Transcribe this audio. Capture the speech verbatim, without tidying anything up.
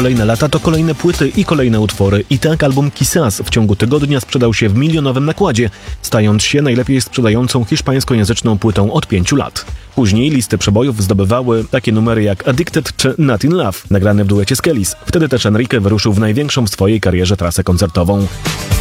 kolejne lata to kolejne płyty i kolejne utwory. I tak album Quizás w ciągu tygodnia sprzedał się w milionowym nakładzie, stając się najlepiej sprzedającą hiszpańskojęzyczną płytą od pięciu lat. Później listy przebojów zdobywały takie numery jak Addicted czy Not in Love, nagrane w duecie z Kellys. Wtedy też Enrique wyruszył w największą w swojej karierze trasę koncertową.